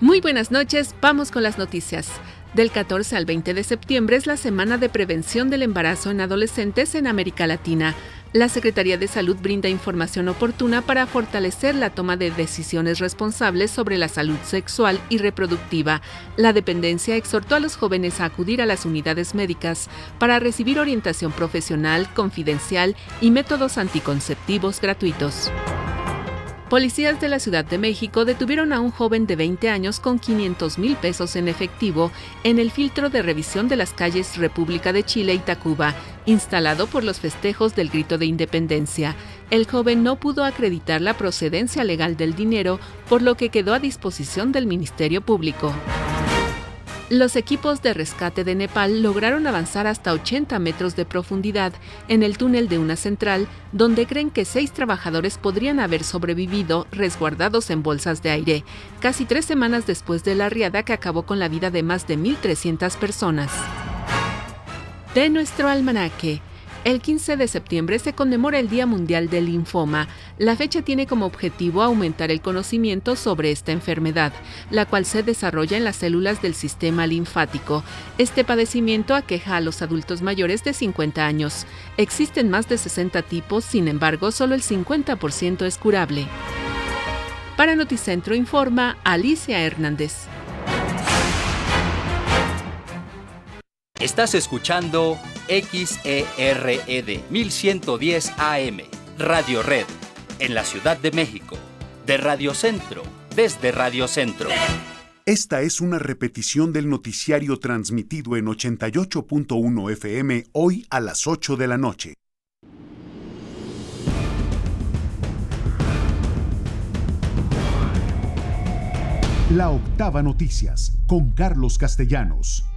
Muy buenas noches, vamos con las noticias. Del 14 al 20 de septiembre es la Semana de Prevención del Embarazo en Adolescentes en América Latina. La Secretaría de Salud brinda información oportuna para fortalecer la toma de decisiones responsables sobre la salud sexual y reproductiva. La dependencia exhortó a los jóvenes a acudir a las unidades médicas para recibir orientación profesional, confidencial y métodos anticonceptivos gratuitos. Policías de la Ciudad de México detuvieron a un joven de 20 años con 500,000 pesos en efectivo en el filtro de revisión de las calles República de Chile y Tacuba, instalado por los festejos del Grito de Independencia. El joven no pudo acreditar la procedencia legal del dinero, por lo que quedó a disposición del Ministerio Público. Los equipos de rescate de Nepal lograron avanzar hasta 80 metros de profundidad en el túnel de una central, donde creen que 6 trabajadores podrían haber sobrevivido resguardados en bolsas de aire, casi 3 semanas después de la riada que acabó con la vida de más de 1,300 personas. De nuestro almanaque. El 15 de septiembre se conmemora el Día Mundial del Linfoma. La fecha tiene como objetivo aumentar el conocimiento sobre esta enfermedad, la cual se desarrolla en las células del sistema linfático. Este padecimiento aqueja a los adultos mayores de 50 años. Existen más de 60 tipos, sin embargo, solo el 50% es curable. Para Noticentro informa Alicia Hernández. Estás escuchando XERED 1110 AM, Radio Red, en la Ciudad de México, de Radio Centro, desde Radio Centro. Esta es una repetición del noticiario transmitido en 88.1 FM hoy a las 8 de la noche. La Octava Noticias, con Carlos Castellanos.